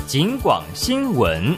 警广新闻。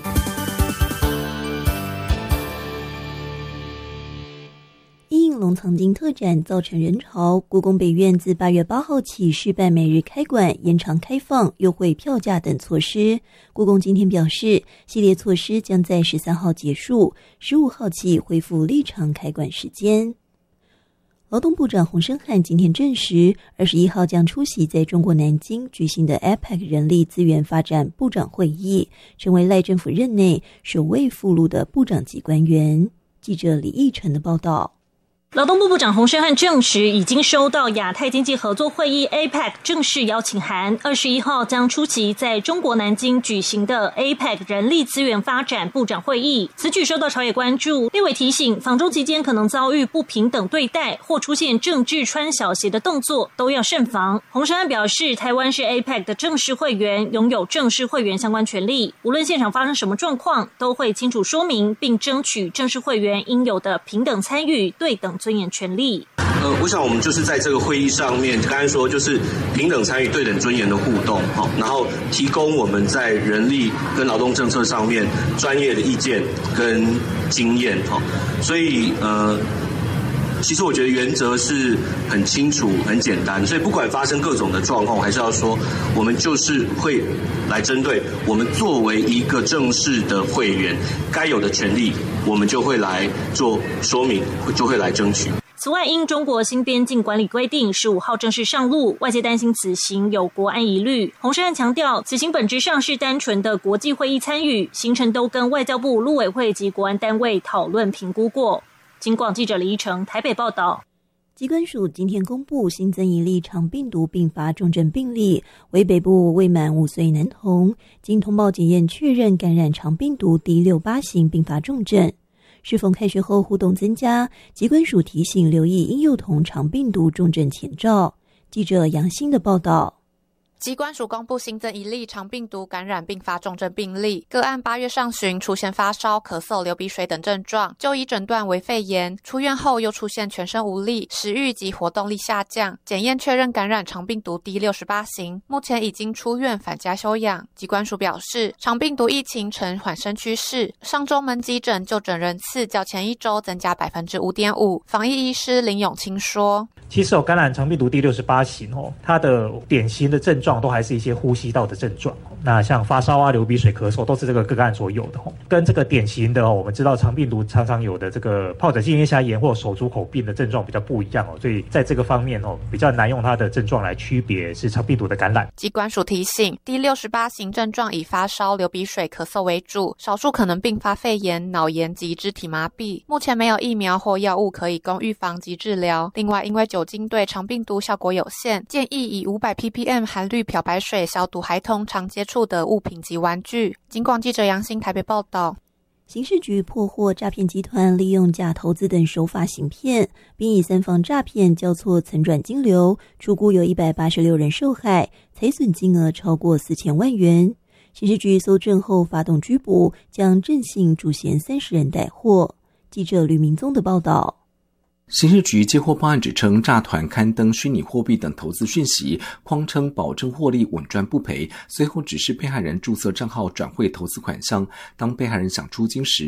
因龙藏经特展造成人潮，故宫北院自8月8号起试办每日开馆、延长开放、优惠票价等措施。故宫今天表示，系列措施将在13号结束，15号起恢复例常开馆时间。劳动部长洪申翰今天证实，21号将出席在中国南京举行的 APEC 人力资源发展部长会议，成为赖政府任内首位赴陆的部长级官员。记者李义成的报道。 劳动部部长洪申翰证实，已经收到亚太经济合作会议 APEC 正式邀请函，21号将出席在中国南京举行的 APEC 人力资源发展部长会议。此举受到朝野关注，立委提醒，访中期间可能遭遇不平等对待或出现政治穿小鞋的动作，都要慎防。洪申翰表示，台湾是 APEC 的正式会员，拥有正式会员相关权利，无论现场发生什么状况，都会清楚说明，并争取正式会员应有的平等参与、对等尊严权利。 我想我们就是在这个会议上面，刚才说就是平等参与、对等尊严的互动，然后提供我们在人力跟劳动政策上面专业的意见跟经验，所以其实我觉得原则是很清楚、很简单，所以不管发生各种的状况，我还是要说，我们就是会来针对我们作为一个正式的会员该有的权利，我们就会来做说明，就会来争取。 此外，因中国新边境管理规定15号正式上路，外界担心此行有国安疑虑。洪申翰强调，此行本质上是单纯的国际会议参与，行程都跟外交部、陆委会及国安单位讨论评估过。警广记者李依成台北报道。 疾管署今天公布新增一例肠病毒并发重症病例，为北部未满5岁男童，经通报检验确认感染肠病毒第6-8型并发重症。适逢开学后互动增加，疾管署提醒留意婴幼童肠病毒重症前兆。记者杨欣的报道。 疾管署公布新增一例肠病毒感染并发重症病例，个案8月上旬出现发烧、咳嗽、流鼻水等症状，就医诊断为肺炎，出院后又出现全身无力、食欲及活动力下降，检验确认感染肠病毒第68型，目前已经出院返家休养。疾管署表示，肠病毒疫情呈缓升趋势，上周门急诊就诊人次较前一周增加 5.5%。防疫医师林永清说， 其实感染肠病毒第68型它的典型的症状都还是一些呼吸道的症状，那像发烧啊、流鼻水、咳嗽都是这个个案所有的，跟这个典型的我们知道肠病毒常常有的这个疱疹性咽峡炎或手足口病的症状比较不一样，所以在这个方面比较难用它的症状来区别是肠病毒的感染。 疾管署提醒，第68型症状以发烧、流鼻水、咳嗽为主，少数可能并发肺炎、脑炎及肢体麻痹，目前没有疫苗或药物可以供预防及治疗。另外，因为酒精对肠病毒效果有限，建议以500 ppm 含氯漂白水消毒孩童常接触的物品及玩具。警广记者杨欣台北报道。 刑事局破获诈骗集团利用假投资等手法行骗，并以3房诈骗交错曾转金流，初估有186人受害，财损金额超过4000万元。刑事局搜证后发动拘捕，将郑姓主嫌30人逮获。记者吕明宗的报道。 刑事局接获报案，指称诈团刊登虚拟货币等投资讯息，谎称保证获利、稳赚不赔，随后指示被害人注册账号转汇投资款项。当被害人想出金时，